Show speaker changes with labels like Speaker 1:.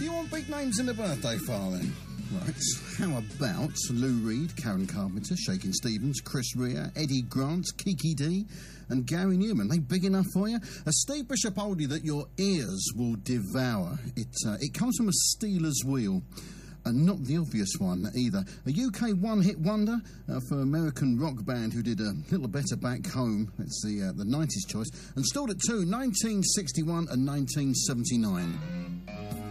Speaker 1: You want big names in the birthday file then? Right, how about Lou Reed, Karen Carpenter, Shakin' Stevens, Chris Rea, Eddie Grant, Kiki D and Gary Newman? They big enough for you? A Steve Bishop oldie that your ears will devour. It comes from a Steelers wheel. And not the obvious one either. A UK one-hit wonder for American rock band who did a little better back home. That's the 90s choice. And stalled at two, 1961 and 1979.